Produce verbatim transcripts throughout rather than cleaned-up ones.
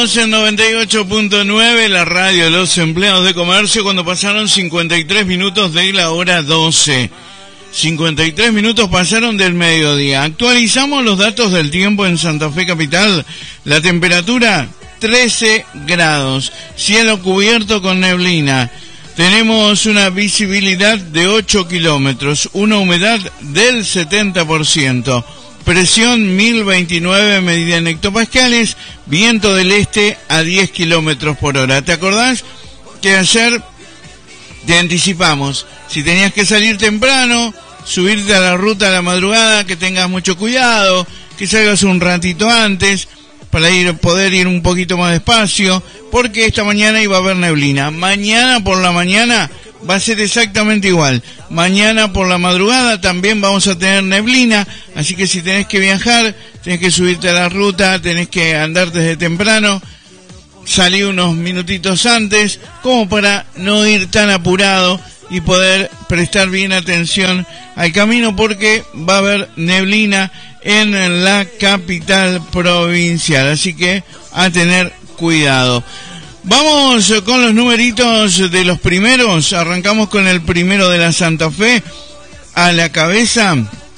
Seguimos en noventa y ocho punto nueve, la radio de los empleados de comercio, cuando pasaron cincuenta y tres minutos de la hora doce. cincuenta y tres minutos pasaron del mediodía. Actualizamos los datos del tiempo en Santa Fe Capital. La temperatura trece grados, cielo cubierto con neblina. Tenemos una visibilidad de ocho kilómetros, una humedad del setenta por ciento. Presión mil veintinueve medida en hectopascales, viento del este a diez kilómetros por hora. ¿Te acordás que ayer te anticipamos? Si tenías que salir temprano, subirte a la ruta a la madrugada, que tengas mucho cuidado, que salgas un ratito antes para ir poder ir un poquito más despacio, porque esta mañana iba a haber neblina. Mañana por la mañana va a ser exactamente igual. Mañana por la madrugada también vamos a tener neblina, así que si tenés que viajar, tenés que subirte a la ruta, tenés que andar desde temprano, salí unos minutitos antes, como para no ir tan apurado y poder prestar bien atención al camino, porque va a haber neblina en la capital provincial, así que a tener cuidado. Vamos con los numeritos de los primeros. Arrancamos con el primero de la Santa Fe. A la cabeza,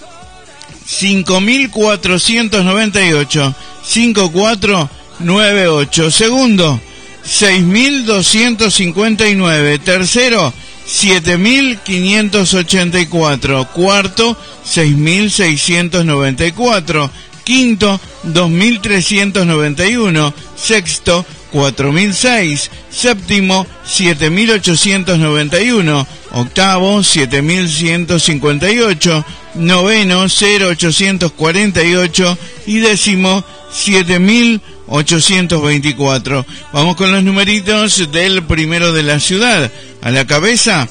cinco mil cuatrocientos noventa y ocho, cinco cuatro nueve ocho. Segundo, seis mil doscientos cincuenta y nueve. Tercero, siete mil quinientos ochenta y cuatro. Cuarto, seis mil seiscientos noventa y cuatro. Quinto, dos mil trescientos noventa y uno. Sexto, cuatro mil seis. Séptimo, siete mil ochocientos noventa y uno. Octavo, siete mil ciento cincuenta y ocho. Noveno, cero ochocientos cuarenta y ocho. Y décimo, siete mil ochocientos veinticuatro. Vamos con los numeritos del primero de la ciudad. A la cabeza,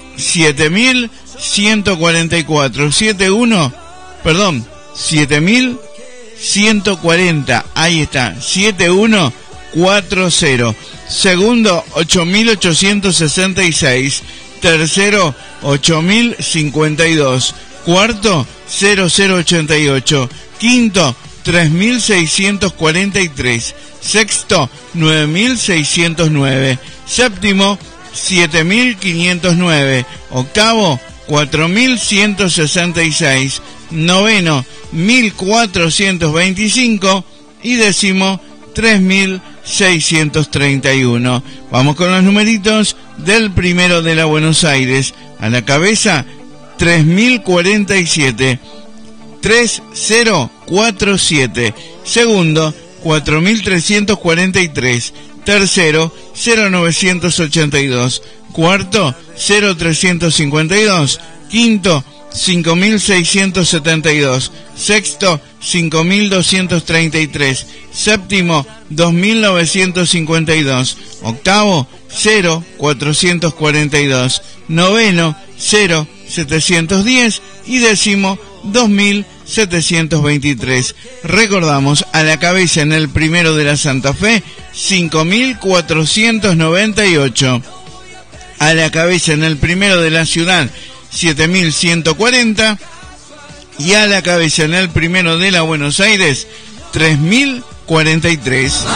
siete mil ciento cuarenta y cuatro. siete uno, perdón, siete mil ciento cuarenta. Ahí está, siete uno cuatro cero. Segundo, ocho mil ochocientos sesenta y seis. Tercero, ocho mil cincuenta y dos. Cuarto, cero cero ochenta y ocho. Quinto, tres mil seiscientos cuarenta y tres. Sexto, nueve mil seiscientos nueve. Séptimo, siete mil quinientos nueve. Octavo, cuatro mil ciento sesenta y seis. Noveno, mil cuatrocientos veinticinco. Y décimo, tres mil seiscientos treinta y uno. Vamos con los numeritos del primero de la Buenos Aires. A la cabeza, tres mil cuarenta y siete. tres cero cuatro siete. Segundo, cuatro mil trescientos cuarenta y tres. Tercero, cero novecientos ochenta y dos. Cuarto, cero trescientos cincuenta y dos. Quinto, cinco mil seiscientos setenta y dos. Sexto, cinco mil doscientos treinta y tres. Séptimo, dos mil novecientos cincuenta y dos. Octavo, cero cuatrocientos cuarenta y dos. Noveno, cero setecientos diez. Y décimo, dos mil setecientos veintitrés. Recordamos, a la cabeza en el primero de la Santa Fe, cinco mil cuatrocientos noventa y ocho. A la cabeza en el primero de la ciudad, siete mil ciento cuarenta. Y a la cabeza en el primero de la Buenos Aires, tres mil cuarenta y tres.